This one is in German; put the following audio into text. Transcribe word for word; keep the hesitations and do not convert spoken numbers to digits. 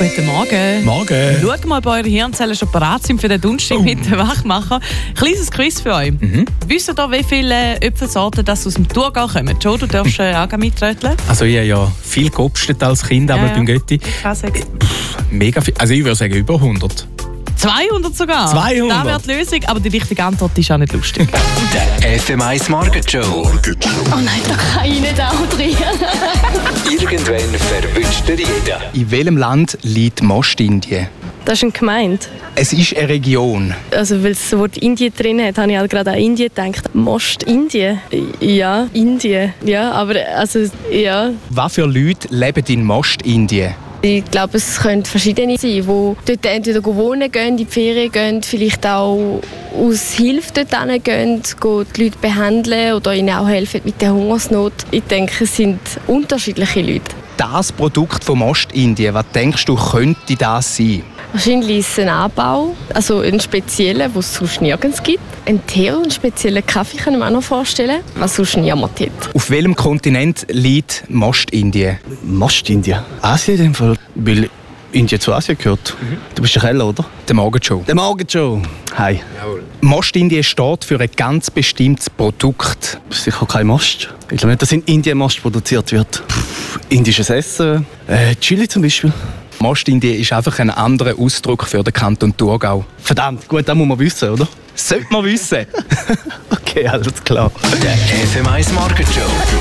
Guten Morgen. Morgen. Schaut mal, ob eure Hirnzellen schon bereit sind für den Donnerstag Oh. mit dem Wachmacher. Kleines Quiz für euch. Mhm. Wisst ihr, wie viele Äpfelsorten das aus dem Thurgau kommen? Joe, du darfst äh, auch mitröteln. Also ich habe ja viel geobstet als Kind, Ja, einmal ja. beim Götti. Ich kann sagen. Mega viel. Also ich würde sagen über hundert. zweihundert sogar. zweihundert. Das wäre die Lösung, aber die richtige Antwort ist auch nicht lustig. Der F M eins Morgen Show. Oh nein, da kann ich nicht auch drin. Irgendwann verwünscht er jeden. In welchem Land liegt Mostindien? Das ist eine Gemeinde. Es ist eine Region. Also, weil es das Wort Indien drin hat, habe ich halt gerade an Indien gedacht. Most Indien? Ja, Indien. Ja, aber also, ja. Was für Leute leben in Mostindien? Ich glaube, es können verschiedene sein, die dort entweder wohnen gehen, in die Ferien gehen, vielleicht auch aus Hilfe dort hingehen, gehen, die Leute behandeln oder ihnen auch helfen mit der Hungersnot. Ich denke, es sind unterschiedliche Leute. Das Produkt von Mostindien, was denkst du, könnte das sein? Wahrscheinlich ist es ein Anbau, also ein spezieller, den es sonst nirgends gibt. Ein Tee und einen speziellen Kaffee kann ich mir auch noch vorstellen, was sonst niemand hat. Auf welchem Kontinent liegt Mostindien? Mostindien? Asien in dem Fall. Weil Indien zu Asien gehört. Du bist der Keller, oder? Der Morgenshow. Der Morgenshow. Hi. Mostindien steht für ein ganz bestimmtes Produkt. Sicher kein Most. Ich glaube nicht, dass in Indien Most produziert wird. Pff, indisches Essen. Äh, Chili zum Beispiel. Mostindien ist einfach ein anderer Ausdruck für den Kanton Thurgau. Verdammt, gut, das muss man wissen, oder? Sollte man wissen. Okay, alles klar. Der F M eins Morgen Show.